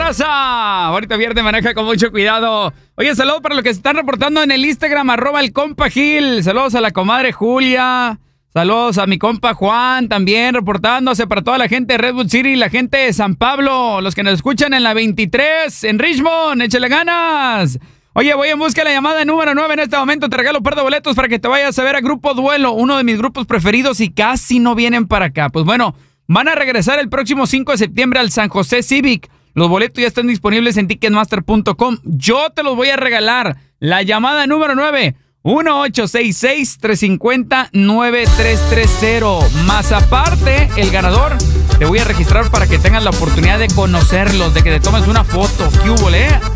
raza! Ahorita viernes, maneja con mucho cuidado. Oye, saludos para los que se están reportando en el Instagram, @elcompagil. Saludos a la comadre Julia. Saludos a mi compa Juan, también reportándose para toda la gente de Redwood City, la gente de San Pablo, los que nos escuchan en la 23, en Richmond, échale ganas. Oye, voy en busca de la llamada número 9 en este momento, te regalo un par de boletos para que te vayas a ver a Grupo Duelo, uno de mis grupos preferidos y casi no vienen para acá. Pues bueno, van a regresar el próximo 5 de septiembre al San José Civic. Los boletos ya están disponibles en ticketmaster.com. Yo te los voy a regalar. La llamada número 9. 1-866-350-9330. Más aparte, el ganador, te voy a registrar para que tengas la oportunidad de conocerlos, de que te tomes una foto. ¿Qué hubo,